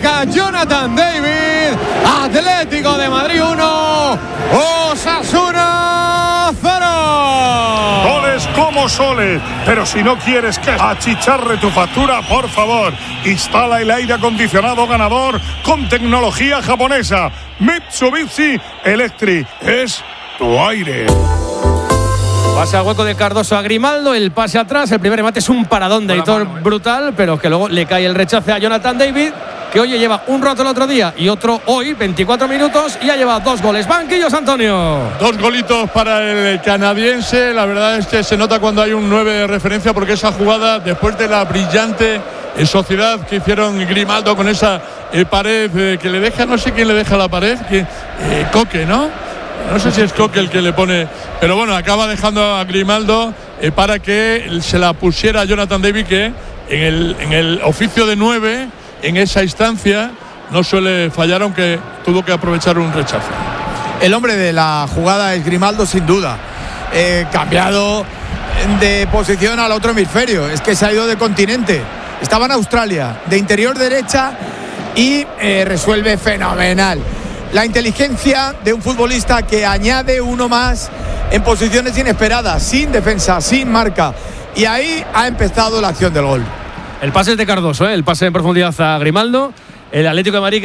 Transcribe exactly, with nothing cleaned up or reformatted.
marca Jonathan David. Atlético de Madrid uno, Osasuna cero. Goles como soles, pero si no quieres que achicharre tu factura, por favor, instala el aire acondicionado ganador con tecnología japonesa. Mitsubishi Electric es tu aire. Pase al hueco de Cardoso a Grimaldo, el pase atrás, el primer remate es un paradón de Aitor brutal, pero que luego le cae el rechace a Jonathan David, que hoy lleva un rato el otro día y otro hoy, veinticuatro minutos, y ha llevado dos goles. Banquillos, Antonio. Dos golitos para el canadiense. La verdad es que se nota cuando hay un nueve de referencia, porque esa jugada, después de la brillante eh, sociedad que hicieron Grimaldo con esa eh, pared eh, que le deja, no sé quién le deja la pared, que eh, Coque, ¿no? No sé si es Coque el que le pone, pero bueno, acaba dejando a Grimaldo eh, para que se la pusiera a Jonathan David, que en el, en el oficio de nueve, en esa instancia, no suele fallar, aunque tuvo que aprovechar un rechazo. El hombre de la jugada es Grimaldo, sin duda. Eh, cambiado de posición al otro hemisferio, es que se ha ido de continente. Estaba en Australia, de interior derecha, y eh, resuelve fenomenal. La inteligencia de un futbolista que añade uno más en posiciones inesperadas, sin defensa, sin marca. Y ahí ha empezado la acción del gol. El pase es de Cardoso, ¿eh? El pase en profundidad a Grimaldo. El Atlético de Madrid